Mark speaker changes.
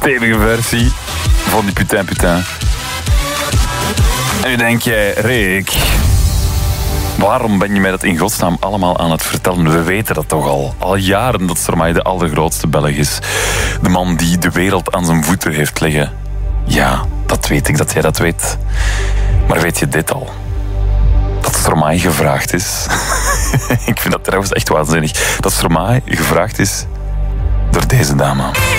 Speaker 1: stevige versie van die Putain Putain. En nu denk jij, Rick, waarom ben je mij dat in godsnaam allemaal aan het vertellen? We weten dat toch al. Al jaren dat Stromae de allergrootste Belg is. De man die de wereld aan zijn voeten heeft liggen. Ja, dat weet ik dat jij dat weet. Maar weet je dit al? Dat Stromae gevraagd is. Ik vind dat trouwens echt waanzinnig. Dat Stromae gevraagd is door deze dame.